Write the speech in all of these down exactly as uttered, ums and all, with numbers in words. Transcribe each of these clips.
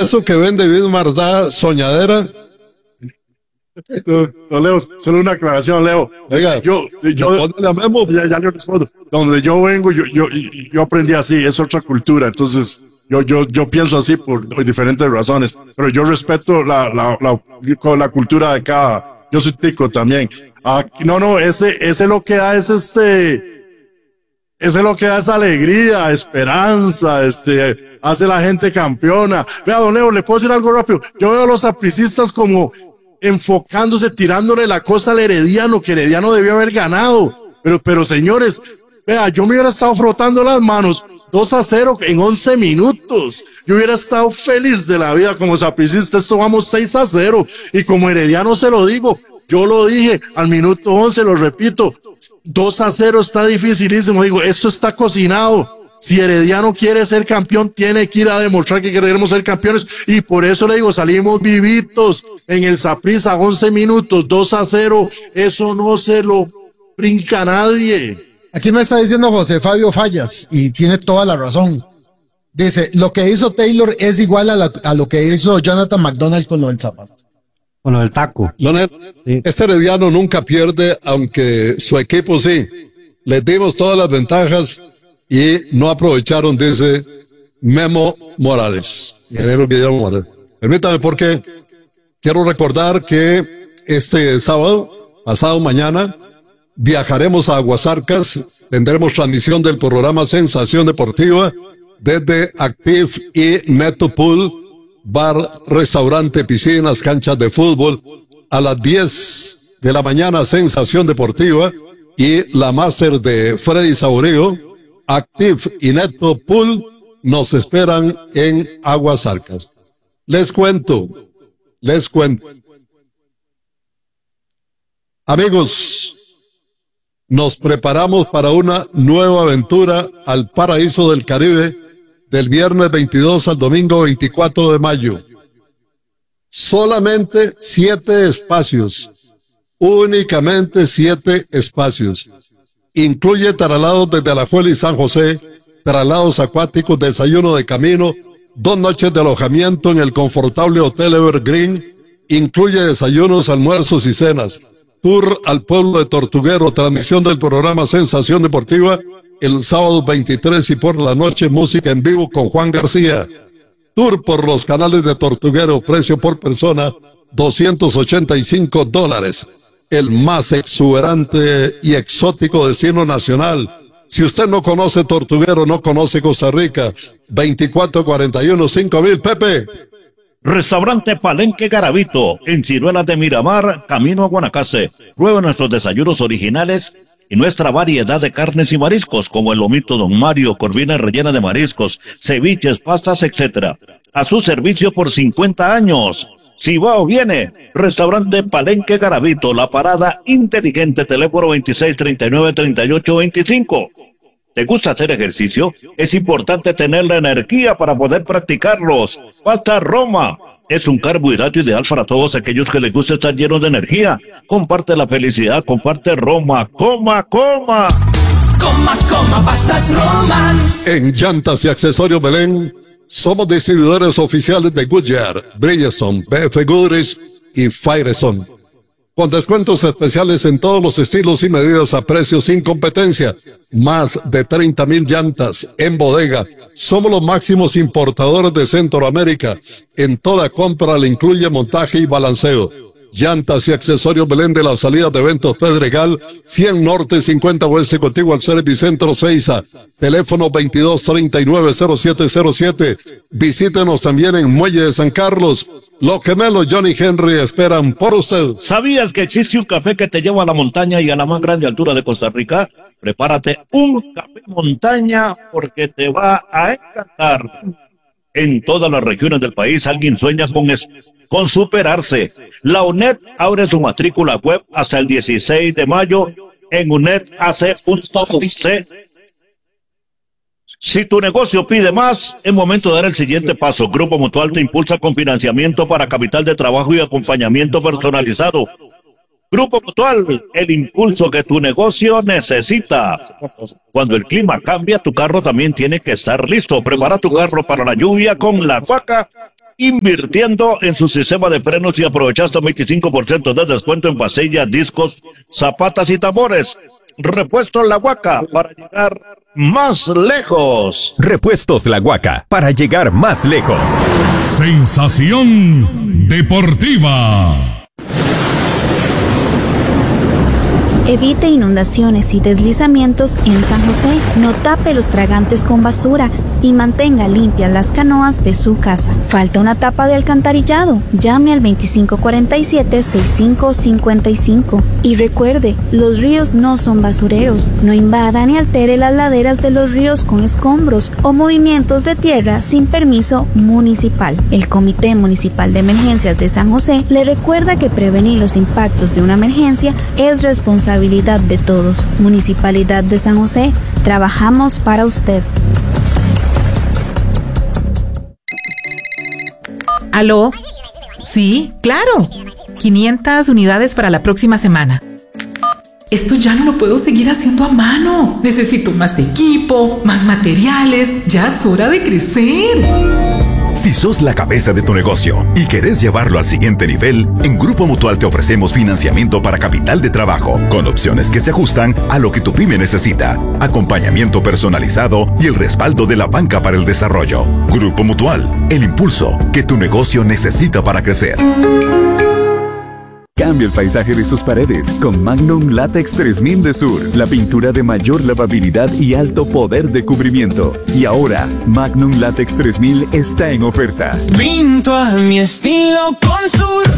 eso que vende Vidmar da soñadera. No, no, Leo, solo una aclaración, Leo. Oiga, yo, yo, ya, ya le respondo. Donde yo vengo, yo, yo, yo aprendí así, es otra cultura, entonces yo, yo, yo pienso así por, por diferentes razones, pero yo respeto la, la, la, la cultura de cada. Yo soy tico también. Ah, no, no, ese, ese lo que da es este, ese lo que da es alegría, esperanza, este, hace la gente campeona. Vea, don Leo, le puedo decir algo rápido. Yo veo a los sapricistas como enfocándose, tirándole la cosa al Herediano, que Herediano debió haber ganado. Pero, pero señores, vea, yo me hubiera estado frotando las manos dos a cero en once minutos. Yo hubiera estado feliz de la vida como sapricista. Esto vamos seis a cero. Y como Herediano se lo digo, yo lo dije al minuto once, lo repito, dos a cero está dificilísimo. Digo, esto está cocinado. Si Herediano quiere ser campeón, tiene que ir a demostrar que queremos ser campeones. Y por eso le digo, salimos vivitos en el Saprissa, once minutos, dos a cero. Eso no se lo brinca nadie. Aquí me está diciendo José Fabio Fallas, y tiene toda la razón. Dice, lo que hizo Taylor es igual a, la, a lo que hizo Jonathan McDonald con lo del zapato. Con lo del taco. Leonel, sí. Este Herediano nunca pierde, aunque su equipo sí. Les dimos todas las ventajas y no aprovecharon, dice Memo Morales. Ingeniero Guillermo Morales. Permítame, porque quiero recordar que este sábado, pasado mañana, viajaremos a Aguasarcas. Tendremos transmisión del programa Sensación Deportiva desde Active y Neto Pool, bar, restaurante, piscinas, canchas de fútbol. A las diez de la mañana, Sensación Deportiva y la máster de Freddy Saborío. Active y Neto Pool nos esperan en Aguasarcas. Les cuento, les cuento. Amigos, nos preparamos para una nueva aventura al paraíso del Caribe del viernes veintidós al domingo veinticuatro de mayo. Solamente siete espacios, únicamente siete espacios. Incluye traslados desde Alajuela y San José, traslados acuáticos, desayuno de camino, dos noches de alojamiento en el confortable Hotel Evergreen. Incluye desayunos, almuerzos y cenas. Tour al pueblo de Tortuguero, transmisión del programa Sensación Deportiva el sábado veintitrés y por la noche música en vivo con Juan García. Tour por los canales de Tortuguero, precio por persona doscientos ochenta y cinco dólares. El más exuberante y exótico destino nacional. Si usted no conoce Tortuguero, no conoce Costa Rica. veinticuatro cuarenta y uno cinco mil, Pepe. Restaurante Palenque Garavito, en Ciruelas de Miramar, camino a Guanacaste. Prueba nuestros desayunos originales y nuestra variedad de carnes y mariscos, como el lomito Don Mario, corvina rellena de mariscos, ceviches, pastas, etcétera. A su servicio por cincuenta años. Si va o viene, Restaurante Palenque Garavito, La Parada Inteligente, teléfono veintiséis treinta y nueve treinta y ocho veinticinco. ¿Te gusta hacer ejercicio? Es importante tener la energía para poder practicarlos. Pasta Roma es un carbohidrato ideal para todos aquellos que les gusta estar llenos de energía. Comparte la felicidad, comparte Roma. ¡Coma, coma! Coma, coma, pastas Roma. En Llantas y Accesorios Belén, somos distribuidores oficiales de Goodyear, Bridgestone, B F Goodrich y Firestone. Con descuentos especiales en todos los estilos y medidas a precios sin competencia. Más de treinta mil llantas en bodega. Somos los máximos importadores de Centroamérica. En toda compra le incluye montaje y balanceo. Llantas y Accesorios Belén, de la salida de Eventos Pedregal, cien Norte, cincuenta Oeste, contigo al Servicentro Seiza. Teléfono veintidós treinta y nueve cero siete cero siete. Visítenos también en Muelle de San Carlos. Los gemelos Johnny Henry esperan por usted. ¿Sabías que existe un café que te lleva a la montaña y a la más grande altura de Costa Rica? Prepárate un café montaña porque te va a encantar. En todas las regiones del país alguien sueña con, es, con superarse. La UNED abre su matrícula web hasta el dieciséis de mayo en unedac punto c. Si tu negocio pide más, es momento de dar el siguiente paso. Grupo Mutual te impulsa con financiamiento para capital de trabajo y acompañamiento personalizado. Grupo Mutual, el impulso que tu negocio necesita. Cuando el clima cambia, tu carro también tiene que estar listo. Prepara tu carro para la lluvia con la Cuaca invirtiendo en su sistema de frenos y aprovecha hasta veinticinco por ciento de descuento en pastillas, discos, zapatas y tambores. Repuestos La Huaca para llegar más lejos. Repuestos La Huaca para llegar más lejos. Sensación deportiva. Evite inundaciones y deslizamientos en San José, no tape los tragantes con basura y mantenga limpias las canoas de su casa. Falta una tapa de alcantarillado, llame al veinticinco cuarenta y siete, sesenta y cinco cincuenta y cinco. Y recuerde, los ríos no son basureros, no invada ni altere las laderas de los ríos con escombros o movimientos de tierra sin permiso municipal. El Comité Municipal de Emergencias de San José le recuerda que prevenir los impactos de una emergencia es responsabilidad de todos. Municipalidad de San José, trabajamos para usted. ¿Aló? Sí, claro. quinientas unidades para la próxima semana. Esto ya no lo puedo seguir haciendo a mano. Necesito más equipo, más materiales. Ya es hora de crecer. Si sos la cabeza de tu negocio y querés llevarlo al siguiente nivel, en Grupo Mutual te ofrecemos financiamiento para capital de trabajo, con opciones que se ajustan a lo que tu pyme necesita, acompañamiento personalizado y el respaldo de la banca para el desarrollo. Grupo Mutual, el impulso que tu negocio necesita para crecer. Cambia el paisaje de sus paredes con Magnum Latex tres mil de Sur, la pintura de mayor lavabilidad y alto poder de cubrimiento. Y ahora, Magnum Latex tres mil está en oferta. Pinto a mi estilo con Sur.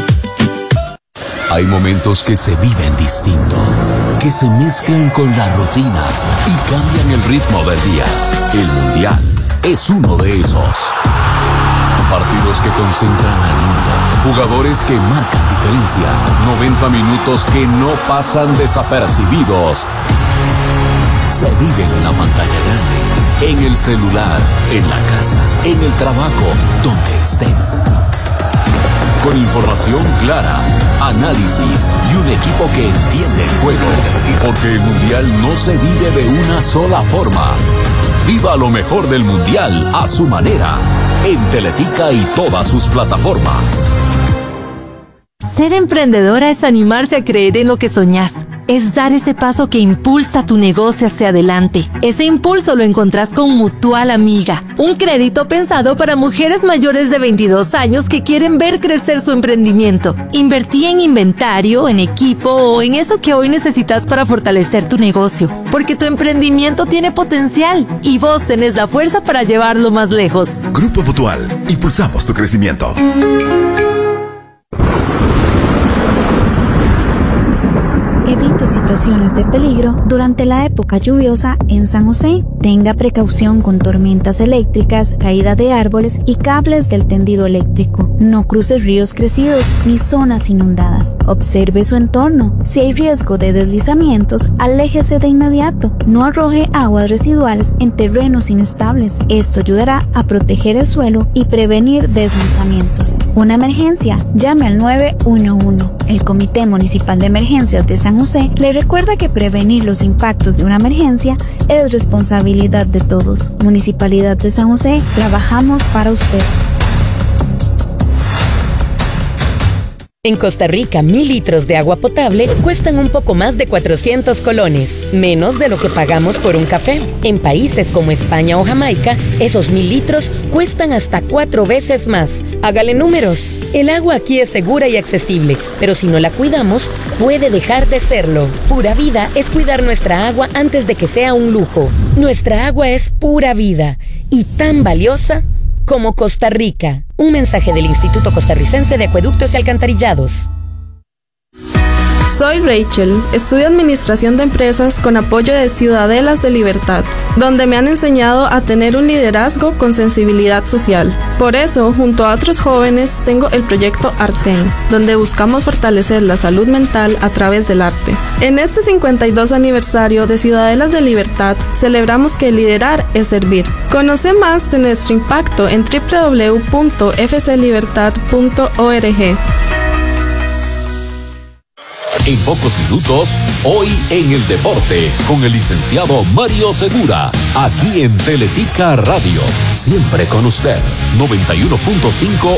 Hay momentos que se viven distinto, que se mezclan con la rutina y cambian el ritmo del día. El Mundial es uno de esos. Partidos que concentran al mundo, jugadores que marcan diferencia, noventa minutos que no pasan desapercibidos. Se viven en la pantalla grande, en el celular, en la casa, en el trabajo, donde estés. Con información clara, análisis y un equipo que entiende el juego. Porque el Mundial no se vive de una sola forma. Viva lo mejor del Mundial a su manera, en Teletica y todas sus plataformas. Ser emprendedora es animarse a creer en lo que soñás. Es dar ese paso que impulsa tu negocio hacia adelante. Ese impulso lo encontrás con Mutual Amiga, un crédito pensado para mujeres mayores de veintidós años que quieren ver crecer su emprendimiento. Invertí en inventario, en equipo o en eso que hoy necesitas para fortalecer tu negocio, porque tu emprendimiento tiene potencial y vos tenés la fuerza para llevarlo más lejos. Grupo Mutual, impulsamos tu crecimiento. Evite situaciones de peligro durante la época lluviosa en San José. Tenga precaución con tormentas eléctricas, caída de árboles y cables del tendido eléctrico. No cruce ríos crecidos ni zonas inundadas. Observe su entorno. Si hay riesgo de deslizamientos, aléjese de inmediato. No arroje aguas residuales en terrenos inestables. Esto ayudará a proteger el suelo y prevenir deslizamientos. Una emergencia, llame al nueve uno uno. El Comité Municipal de Emergencias de San José le recuerda que prevenir los impactos de una emergencia es responsabilidad de todos. Municipalidad de San José, trabajamos para usted. En Costa Rica, mil litros de agua potable cuestan un poco más de cuatrocientos colones, menos de lo que pagamos por un café. En países como España o Jamaica, esos mil litros cuestan hasta cuatro veces más. Hágale números. El agua aquí es segura y accesible, pero si no la cuidamos, puede dejar de serlo. Pura Vida es cuidar nuestra agua antes de que sea un lujo. Nuestra agua es pura vida y tan valiosa como Costa Rica. Un mensaje del Instituto Costarricense de Acueductos y Alcantarillados. Soy Rachel, estudio Administración de Empresas con apoyo de Ciudadelas de Libertad, donde me han enseñado a tener un liderazgo con sensibilidad social. Por eso, junto a otros jóvenes, tengo el proyecto Arten, donde buscamos fortalecer la salud mental a través del arte. En este cincuenta y dos aniversario de Ciudadelas de Libertad, celebramos que liderar es servir. Conoce más de nuestro impacto en doble u doble u doble u punto f c libertad punto org. En pocos minutos, hoy en el deporte, con el licenciado Mario Segura, aquí en Teletica Radio. Siempre con usted, noventa y uno punto cinco